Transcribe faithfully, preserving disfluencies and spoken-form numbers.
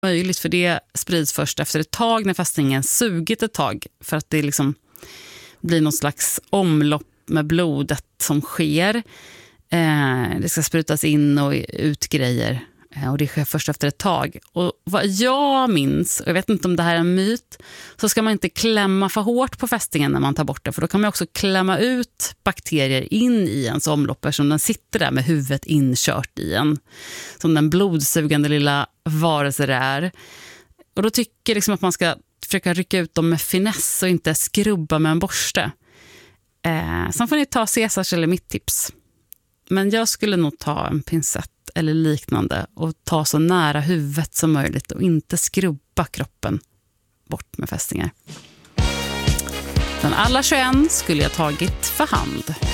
möjligt, för det sprids först efter ett tag när fästingen sugit ett tag, för att det liksom blir någon slags omlopp med blodet som sker. Eh, det ska sprutas in och ut grejer, eh, och det sker först efter ett tag. Och vad jag minns, och jag vet inte om det här är en myt, så ska man inte klämma för hårt på fästingen när man tar bort det, för då kan man också klämma ut bakterier in i ens omlopp, eftersom den sitter där med huvudet inkört i en, som den blodsugande lilla varelse det är. Och då tycker jag liksom att man ska försöka rycka ut dem med finess och inte skrubba med en borste. Eh, sen får ni ta Caesars eller mitt tips. Men jag skulle nog ta en pincett eller liknande och ta så nära huvudet som möjligt och inte skrubba kroppen bort med fästingar. Men alla tjugoett skulle jag tagit för hand.